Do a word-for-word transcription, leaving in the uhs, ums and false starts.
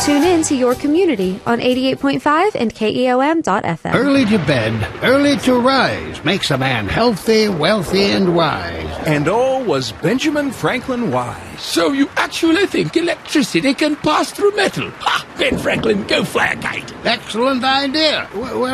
Tune in to your community on eighty-eight point five and K E O M dot F M. Early to bed, early to rise makes a man healthy, wealthy, and wise. And all was Benjamin Franklin wise. So you actually think electricity can pass through metal? Ha! Ben Franklin, go fly a kite. Excellent idea. Well,